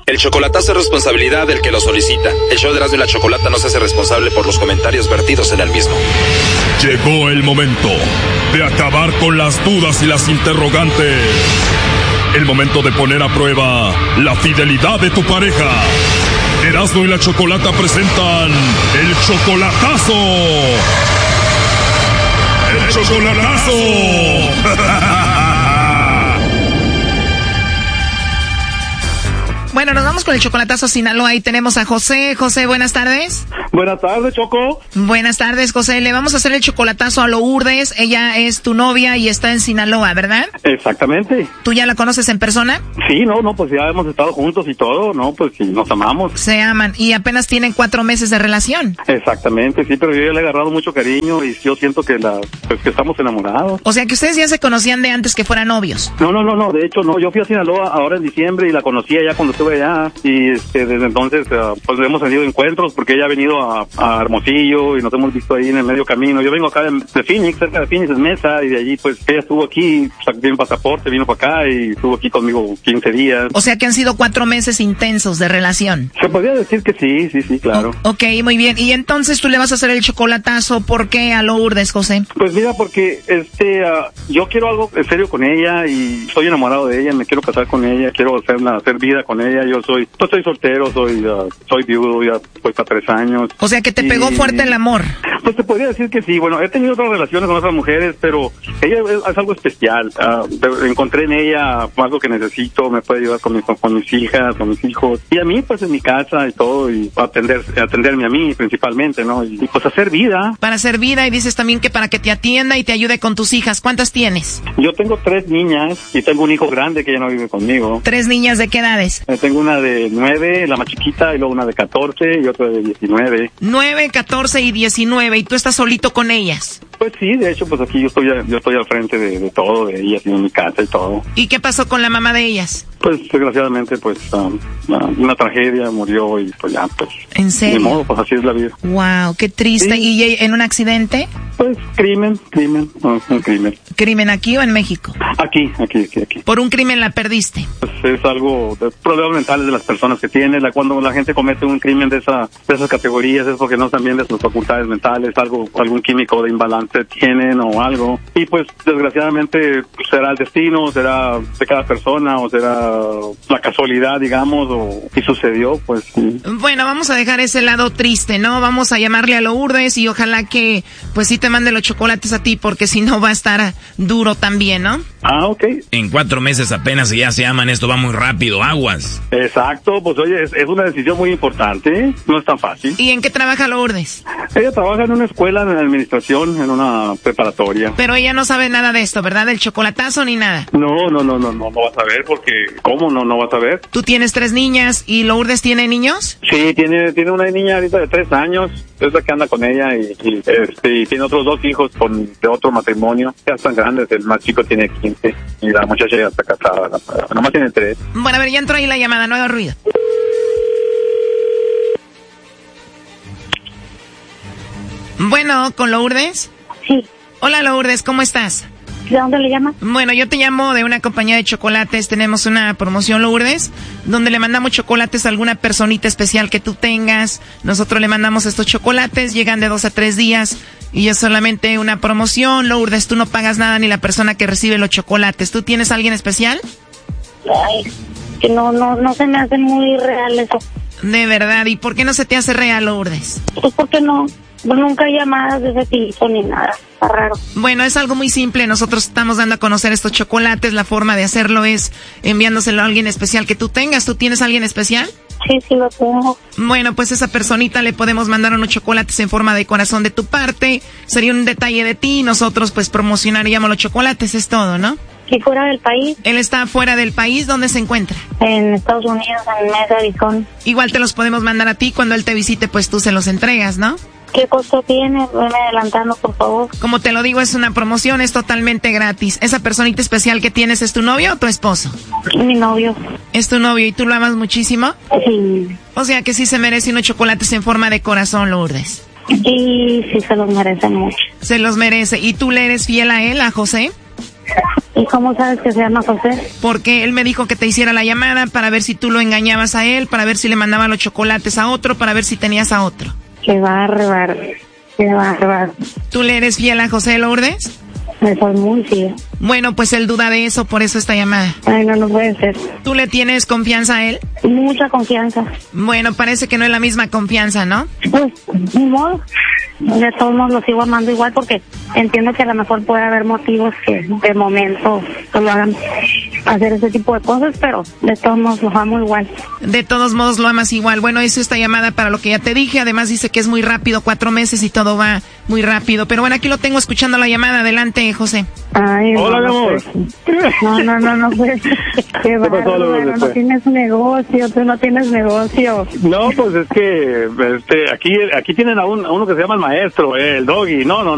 El chocolatazo es responsabilidad del que lo solicita. El show de Erasmo y la Chocolata no se hace responsable por los comentarios vertidos en el mismo. Llegó el momento de acabar con las dudas y las interrogantes. El momento de poner a prueba la fidelidad de tu pareja. Erasmo y la Chocolata presentan el chocolatazo. ¡El chocolatazo! Bueno, nos vamos con el chocolatazo Sinaloa. Ahí tenemos a José. José, buenas tardes. Buenas tardes, Choco. Buenas tardes, José. Le vamos a hacer el chocolatazo a Lourdes. Ella es tu novia y está en Sinaloa, ¿verdad? Exactamente. ¿Tú ya la conoces en persona? Sí, no, pues ya hemos estado juntos y todo, ¿no? Pues sí, nos amamos. Se aman y apenas tienen 4 meses de relación. Exactamente, sí, pero yo ya le he agarrado mucho cariño y yo siento que que estamos enamorados. O sea, que ustedes ya se conocían de antes que fueran novios. No, de hecho no, yo fui a Sinaloa ahora en diciembre y la conocí allá cuando estuve allá y desde entonces pues hemos tenido encuentros porque ella ha venido a Hermosillo y nos hemos visto ahí en el medio camino. Yo vengo acá de Phoenix, cerca de Phoenix, en Mesa, y de allí pues ella estuvo aquí, sacó un pasaporte, vino para acá y estuvo aquí conmigo 15 días. O sea que han sido 4 meses intensos de relación. Se podría decir que sí, claro. Ok, muy bien. Y entonces tú le vas a hacer el chocolatazo, ¿por qué a Lourdes, José? Pues mira, porque yo quiero algo serio con ella y estoy enamorado de ella, me quiero casar con ella, quiero hacer vida con ella. Yo soy soltero, soy viudo, ya voy para 3 años. O sea que te pegó fuerte el amor. Pues te podría decir que sí. Bueno, he tenido otras relaciones con otras mujeres, pero ella es algo especial. Encontré en ella algo que necesito, me puede ayudar con mis hijas, con mis hijos. Y a mí, pues en mi casa y todo, y atenderme a mí principalmente, ¿no? Y pues hacer vida. Para hacer vida, y dices también que para que te atienda y te ayude con tus hijas. ¿Cuántas tienes? Yo tengo 3 niñas y tengo un hijo grande que ya no vive conmigo. 3 niñas, ¿de qué edades? Tengo una de 9, la más chiquita, y luego una de 14 y otra de 19. 9, 14 y 19, ¿y tú estás solito con ellas? Pues sí, de hecho, pues aquí yo estoy al frente de todo, de ellas, en mi casa y todo. ¿Y qué pasó con la mamá de ellas? Pues desgraciadamente, pues una tragedia, murió y pues ya, pues. ¿En serio? De modo, pues así es la vida. Wow, qué triste. Sí. ¿Y en un accidente? Pues crimen, un crimen. ¿Crimen aquí o en México? Aquí. ¿Por un crimen la perdiste? Pues es algo de problemas mentales de las personas que tienen. Cuando la gente comete un crimen de esas categorías es porque no están bien de sus facultades mentales, algún químico de imbalance tienen o algo. Y pues desgraciadamente será el destino, será de cada persona o será la casualidad, digamos, y sucedió, pues. Sí. Bueno, vamos a dejar ese lado triste, ¿no? Vamos a llamarle a Lourdes y ojalá que pues sí te mande los chocolates a ti, porque si no va a estar duro también, ¿no? Ah, ok. En 4 meses apenas y ya se aman, esto va muy rápido, aguas. Exacto, pues oye, es una decisión muy importante, no es tan fácil. ¿Y en qué trabaja Lourdes? Ella trabaja en una escuela en administración, en una preparatoria. Pero ella no sabe nada de esto, ¿verdad? Del chocolatazo ni nada. No vas a ver, porque ¿cómo no vas a ver? Tú tienes 3 niñas y Lourdes tiene niños. Sí, tiene una niña ahorita de 3 años, es la que anda con ella y tiene otros 2 hijos de otro matrimonio, ya están grandes, el más chico tiene 15 y la muchacha ya está casada, nomás tiene 3. Bueno, a ver, ya entró ahí la llamada, no haga ruido. Bueno, ¿con Lourdes? Sí. Hola Lourdes, ¿cómo estás? ¿De dónde le llama? Bueno, yo te llamo de una compañía de chocolates. Tenemos una promoción, Lourdes, donde le mandamos chocolates a alguna personita especial que tú tengas. Nosotros le mandamos estos chocolates, llegan de 2 a 3 días y es solamente una promoción. Lourdes, tú no pagas nada ni la persona que recibe los chocolates. ¿Tú tienes a alguien especial? Ay, que no se me hace muy real eso. De verdad, ¿y por qué no se te hace real, Lourdes? Pues porque nunca hay llamadas de ese tipo ni nada, está raro. Bueno, es algo muy simple, nosotros estamos dando a conocer estos chocolates, la forma de hacerlo es enviándoselo a alguien especial que tú tengas. ¿Tú tienes a alguien especial? Sí, lo tengo. Bueno, pues esa personita le podemos mandar unos chocolates en forma de corazón de tu parte, sería un detalle de ti y nosotros pues promocionaríamos los chocolates, es todo, ¿no? ¿Y fuera del país? Él está fuera del país, ¿dónde se encuentra? En Estados Unidos, en Mesa, Arizona. Igual te los podemos mandar a ti, cuando él te visite pues tú se los entregas, ¿no? ¿Qué costo tiene? Veme adelantando, por favor. Como te lo digo, es una promoción, es totalmente gratis. ¿Esa personita especial que tienes es tu novio o tu esposo? Mi novio. ¿Es tu novio y tú lo amas muchísimo? Sí. O sea que sí se merece unos chocolates en forma de corazón, Lourdes. Y sí se los merece mucho. Se los merece. ¿Y tú le eres fiel a él, a José? ¿Y cómo sabes que se llama José? Porque él me dijo que te hiciera la llamada para ver si tú lo engañabas a él, para ver si le mandaba los chocolates a otro, para ver si tenías a otro. Qué bárbaro, qué bárbaro. ¿Tú le eres fiel a José Lourdes? Me soy muy fiel. Bueno, pues él duda de eso, por eso esta llamada. Ay, no puede ser. ¿Tú le tienes confianza a él? Mucha confianza. Bueno, parece que no es la misma confianza, ¿no? Pues, ni modo. De todos modos lo sigo amando igual porque entiendo que a lo mejor puede haber motivos que de momento lo hagan hacer ese tipo de cosas, pero de todos modos lo amo igual. De todos modos lo amas igual. Bueno, hizo esta llamada para lo que ya te dije. Además dice que es muy rápido, 4 meses y todo va muy rápido. Pero bueno, aquí lo tengo escuchando la llamada. Adelante, José. Ay, hola, mi amor. No, pues. Qué bárbaro, no tienes negocio, tú no tienes negocio. No, pues es que aquí tienen a uno que se llama el maestro, el Doggy. No.